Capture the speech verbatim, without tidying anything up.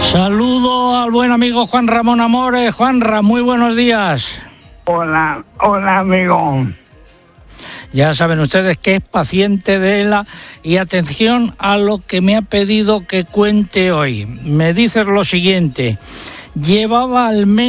Saludo al buen amigo Juan Ramón Amores. Juanra, muy buenos días. Hola, hola amigo. Ya saben ustedes que es paciente de ELA y atención a lo que me ha pedido que cuente hoy. Me dices lo siguiente: llevaba al menos